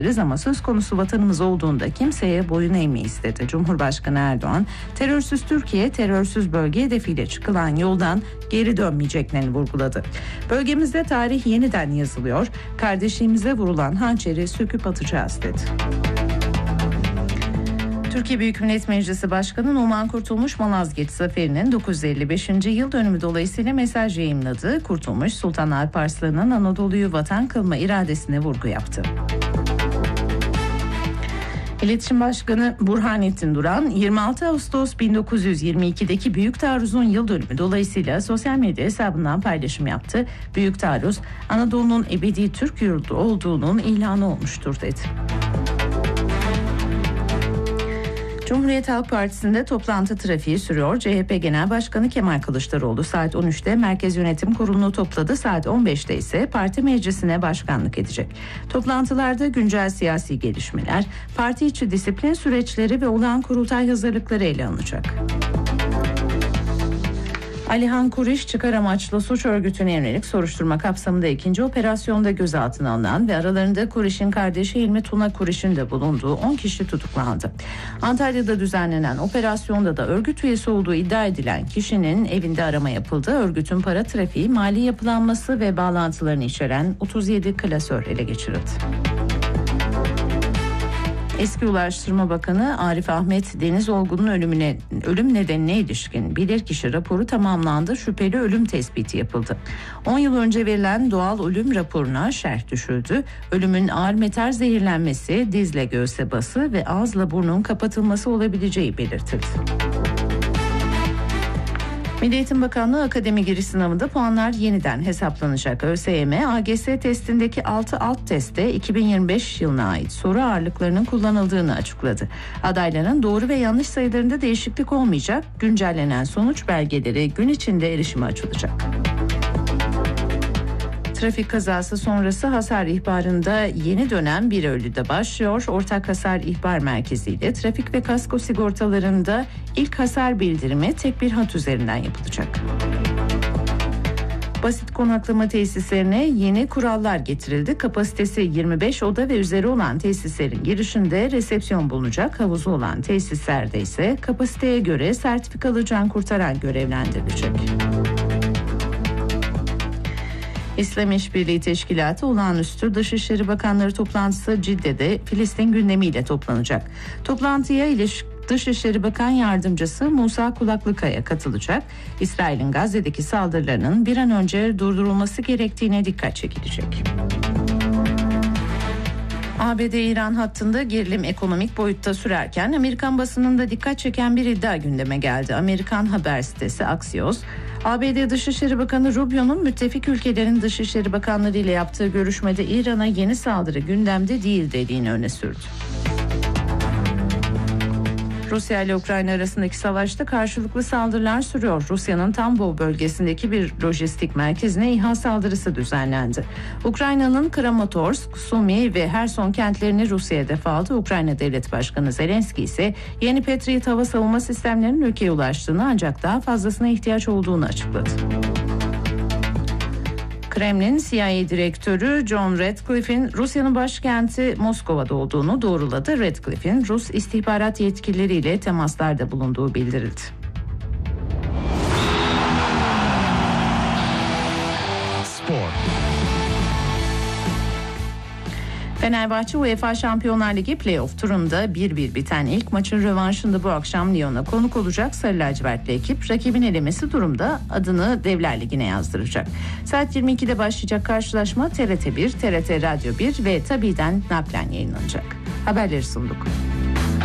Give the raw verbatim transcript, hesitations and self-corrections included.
ama söz konusu vatanımız olduğunda kimseye boyun eğmeyiz dedi. Cumhurbaşkanı Erdoğan, terörsüz Türkiye, terörsüz bölge hedefiyle çıkılan yoldan geri dönmeyeceklerini vurguladı. Bölgemizde tarih yeniden yazılıyor, kardeşliğimize vurulan hançeri söküp atacağız dedi. Türkiye Büyük Millet Meclisi Başkanı Numan Kurtulmuş, Malazgirt Zaferi'nin dokuz yüz elli beşinci yıl dönümü dolayısıyla mesaj yayımladı. Kurtulmuş, Sultan Alp Arslan'ın Anadolu'yu vatan kılma iradesine vurgu yaptı. İletişim Başkanı Burhanettin Duran, yirmi altı Ağustos bin dokuz yüz yirmi ikideki Büyük Taarruz'un yıl dönümü dolayısıyla sosyal medya hesabından paylaşım yaptı. Büyük Taarruz, Anadolu'nun ebedi Türk yurdu olduğunun ilanı olmuştur dedi. Cumhuriyet Halk Partisi'nde toplantı trafiği sürüyor. C H P Genel Başkanı Kemal Kılıçdaroğlu saat on üçte Merkez Yönetim Kurulu'nu topladı. Saat on beşte ise parti meclisine başkanlık edecek. Toplantılarda güncel siyasi gelişmeler, parti içi disiplin süreçleri ve olağan kurultay hazırlıkları ele alınacak. Alihan Kuriş, çıkar amaçlı suç örgütüne yönelik soruşturma kapsamında ikinci operasyonda gözaltına alınan ve aralarında Kuriş'in kardeşi Hilmi Tuna Kuriş'in de bulunduğu on kişi tutuklandı. Antalya'da düzenlenen operasyonda da örgüt üyesi olduğu iddia edilen kişinin evinde arama yapıldı. Örgütün para trafiği, mali yapılanması ve bağlantılarını içeren otuz yedi klasör ele geçirildi. Eski Ulaştırma Bakanı Arif Ahmet Denizolgun'un ölümüne ölüm nedenine ilişkin bilirkişi raporu tamamlandı. Şüpheli ölüm tespiti yapıldı. on yıl önce verilen doğal ölüm raporuna şerh düşüldü. Ölümün ağır metal zehirlenmesi, dizle göğse bası ve ağızla burnun kapatılması olabileceği belirtildi. Milli Eğitim Bakanlığı akademi giriş sınavında puanlar yeniden hesaplanacak. ÖSYM, A G S testindeki altı alt testte iki bin yirmi beş yılına ait soru ağırlıklarının kullanıldığını açıkladı. Adayların doğru ve yanlış sayılarında değişiklik olmayacak. Güncellenen sonuç belgeleri gün içinde erişime açılacak. Trafik kazası sonrası hasar ihbarında yeni dönem bir Eylül'de başlıyor. Ortak Hasar İhbar Merkezi ile trafik ve kasko sigortalarında ilk hasar bildirimi tek bir hat üzerinden yapılacak. Basit konaklama tesislerine yeni kurallar getirildi. Kapasitesi yirmi beş oda ve üzeri olan tesislerin girişinde resepsiyon bulunacak. Havuzu olan tesislerde ise kapasiteye göre sertifikalı can kurtaran görevlendirilecek. İslam İşbirliği Teşkilatı Olağanüstü Dışişleri Bakanları toplantısı Cidde'de Filistin gündemiyle toplanacak. Toplantıya ilişkin Dışişleri Bakan Yardımcısı Musa Kulaklıkaya katılacak. İsrail'in Gazze'deki saldırılarının bir an önce durdurulması gerektiğine dikkat çekilecek. A B D-İran hattında gerilim ekonomik boyutta sürerken Amerikan basınında dikkat çeken bir iddia gündeme geldi. Amerikan haber sitesi Axios, A B D Dışişleri Bakanı Rubio'nun müttefik ülkelerin Dışişleri Bakanları ile yaptığı görüşmede İran'a yeni saldırı gündemde değil dediğini öne sürdü. Rusya ile Ukrayna arasındaki savaşta karşılıklı saldırılar sürüyor. Rusya'nın Tambov bölgesindeki bir lojistik merkezine İHA saldırısı düzenlendi. Ukrayna'nın Kramatorsk, Sumy ve Herson kentlerini Rusya hedef aldı. Ukrayna Devlet Başkanı Zelenski ise yeni Patriot hava savunma sistemlerinin ülkeye ulaştığını ancak daha fazlasına ihtiyaç olduğunu açıkladı. Kremlin C I A Direktörü John Ratcliffe'in Rusya'nın başkenti Moskova'da olduğunu doğruladı. Ratcliffe'in Rus istihbarat yetkilileriyle temaslarda bulunduğu bildirildi. Spor. Fenerbahçe UEFA Şampiyonlar Ligi playoff turunda bir bir biten ilk maçın rövanşında bu akşam Lyon'a konuk olacak. Sarı lacivertli ekip rakibin elemesi durumda adını Devler Ligi'ne yazdıracak. Saat yirmi ikide başlayacak karşılaşma T R T bir, T R T Radyo bir ve Tabi'den naklen yayınlanacak. Haberleri sunduk.